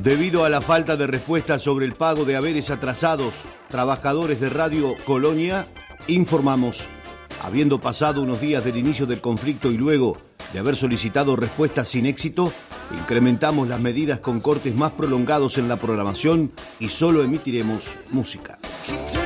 Debido a la falta de respuesta sobre el pago de haberes atrasados, trabajadores de Radio Colonia, informamos, habiendo pasado unos días del inicio del conflicto y luego de haber solicitado respuestas sin éxito, incrementamos las medidas con cortes más prolongados en la programación y solo emitiremos música.